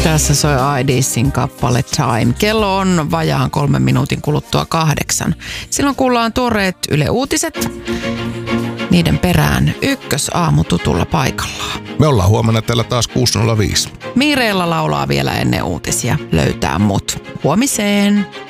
Tässä soi ID:sin kappale Time. Kello on vajaan 3 minuutin kuluttua 8. Silloin kuullaan tuoreet Yle Uutiset. Niiden perään ykkösaamu tutulla paikallaan. Me ollaan huomenna täällä taas 6.05. Miireellä laulaa vielä ennen uutisia. Löytää mut. Huomiseen.